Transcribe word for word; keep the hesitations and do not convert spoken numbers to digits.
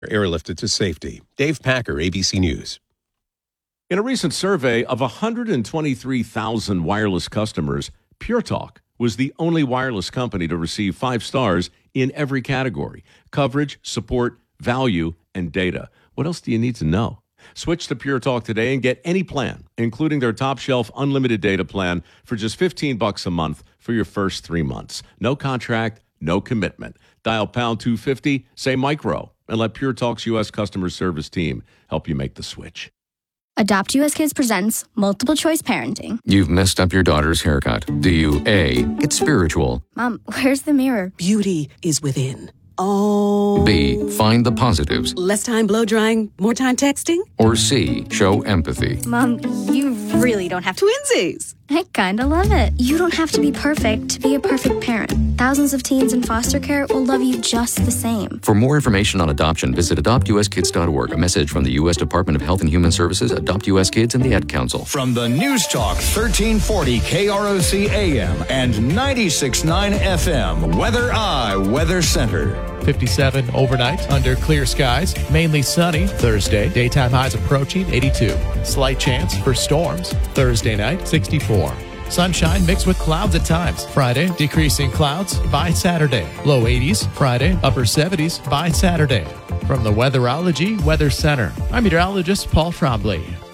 airlifted to safety. Dave Packer, A B C News. In a recent survey of one hundred twenty-three thousand wireless customers, Pure Talk was the only wireless company to receive five stars in every category: coverage, support, value, and data. What else do you need to know? Switch to Pure Talk today and get any plan, including their top shelf unlimited data plan for just fifteen bucks a month for your first three months. No contract, no commitment. Dial pound two fifty, say micro, and let Pure Talk's U S customer service team help you make the switch. Adopt U S Kids presents multiple choice parenting. You've messed up your daughter's haircut. Do you A, get spiritual? Mom, where's the mirror? Beauty is within. Oh. B, find the positives? Less time blow drying, more time texting? Or C, show empathy? Mom, you really don't have to. Twinsies! I kinda love it. You don't have to be perfect to be a perfect parent. Thousands of teens in foster care will love you just the same. For more information on adoption, visit adopt u s kids dot org. A message from the U S Department of Health and Human Services, Adopt U S Kids, and the Ad Council. From the News Talk thirteen forty K R O C A M and ninety-six point nine F M, Weather Eye Weather Center. fifty-seven overnight under clear skies, mainly sunny. Thursday, daytime highs approaching eighty-two. Slight chance for storms. Thursday night, sixty-four. Sunshine mixed with clouds at times. Friday, decreasing clouds by Saturday. Low eighties. Friday, upper seventies by Saturday. From the Weatherology Weather Center, I'm meteorologist Paul Trombley.